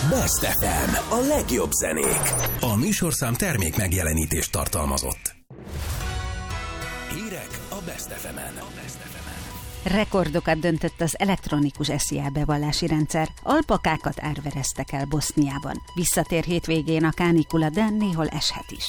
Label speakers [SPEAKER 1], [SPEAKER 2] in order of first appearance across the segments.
[SPEAKER 1] Best FM, a legjobb zenék. A műsorszám termék megjelenítést tartalmazott. Hírek a Best FM-en.
[SPEAKER 2] Rekordokat döntött az elektronikus SZIA bevallási rendszer. Alpakákat árvereztek el Boszniában. Visszatér hétvégén a kánikula, de néhol eshet is.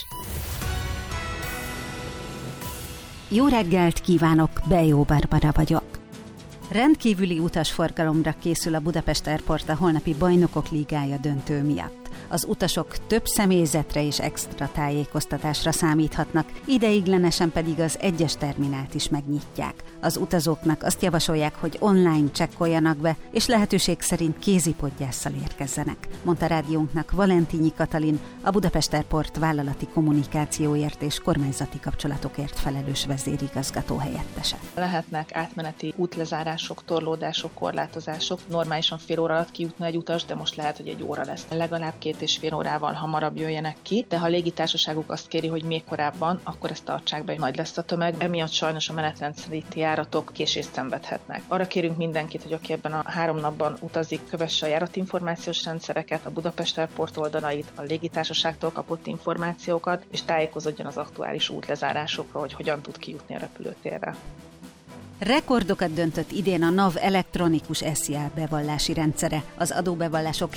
[SPEAKER 2] Jó reggelt kívánok, Bejó Barbara vagyok. Rendkívüli utasforgalomra készül a Budapest Airport a holnapi Bajnokok Ligája döntő miatt. Az utasok több személyzetre és extra tájékoztatásra számíthatnak, ideiglenesen pedig az egyes terminált is megnyitják. Az utazóknak azt javasolják, hogy online csekkoljanak be, és lehetőség szerint kézipodgyásszal érkezzenek, mondta rádiónknak Valentinyi Katalin, a Budapest Airport vállalati kommunikációért és kormányzati kapcsolatokért felelős vezérigazgató helyettese.
[SPEAKER 3] Lehetnek átmeneti útlezárások, torlódások, korlátozások. Normálisan fél óra alatt kijutna egy utas, de most lehet, hogy egy óra lesz. Legalább 2,5 órával hamarabb jöjjenek ki, de ha a légitársaságuk azt kéri, hogy még korábban, akkor ezt tartsák be, nagy lesz a tömeg. Emiatt sajnos a menetrend szerinti járatok késést szenvedhetnek. Arra kérünk mindenkit, hogy aki ebben a 3 napban utazik, kövesse a járatinformációs rendszereket, a Budapest Airport oldalait, a légitársaságtól kapott információkat, és tájékozódjon az aktuális útlezárásokról, hogy hogyan tud kijutni a repülőtérre.
[SPEAKER 2] Rekordokat döntött idén a NAV elektronikus SZIA bevallási rendszere. Az adóbevallások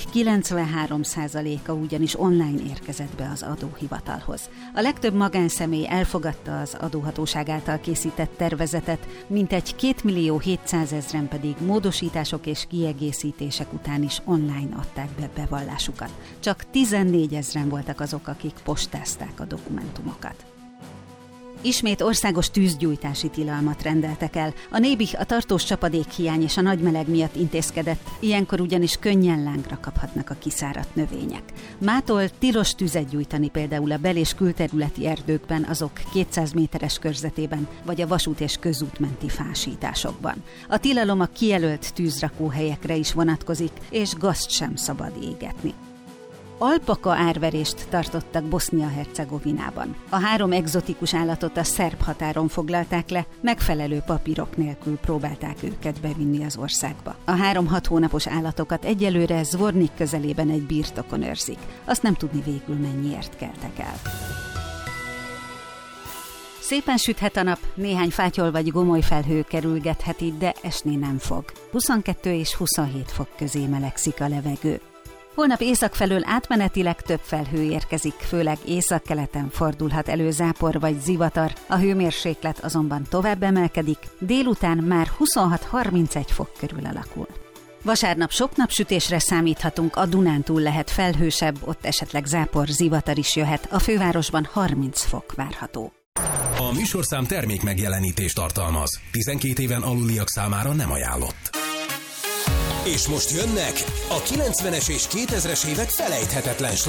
[SPEAKER 2] 93%-a ugyanis online érkezett be az adóhivatalhoz. A legtöbb magánszemély elfogadta az adóhatóság által készített tervezetet, mintegy 2.700.000-en pedig módosítások és kiegészítések után is online adták be bevallásukat. Csak 14.000-en voltak azok, akik postázták a dokumentumokat. Ismét országos tűzgyújtási tilalmat rendeltek el. A Nébih a tartós csapadékhiány és a nagy meleg miatt intézkedett, ilyenkor ugyanis könnyen lángra kaphatnak a kiszáradt növények. Mától tilos tüzet gyújtani például a bel- és külterületi erdőkben, azok 200 méteres körzetében, vagy a vasút és közút menti fásításokban. A tilalom a kijelölt tűzrakóhelyekre is vonatkozik, és gazt sem szabad égetni. Alpaka árverést tartottak Bosznia-Hercegovinában. A 3 egzotikus állatot a szerb határon foglalták le, megfelelő papírok nélkül próbálták őket bevinni az országba. A 3-6 hónapos állatokat egyelőre Zvornik közelében egy birtokon őrzik. Azt nem tudni végül mennyiért keltek el. Szépen süthet a nap, néhány fátyol vagy gomoly felhő kerülgethet itt, de esni nem fog. 22 és 27 fok közé melegszik a levegő. Holnap észak felől átmenetileg több felhő érkezik, főleg északkeleten fordulhat elő zápor vagy zivatar, a hőmérséklet azonban tovább emelkedik, délután már 26-31 fok körül alakul. Vasárnap sok napsütésre számíthatunk, a Dunántúl lehet felhősebb, ott esetleg zápor, zivatar is jöhet, a fővárosban 30 fok várható.
[SPEAKER 1] A műsorszám termék megjelenítést tartalmaz. 12 éven aluliak számára nem ajánlott. És most jönnek a 90-es és 2000-es évek felejthetetlen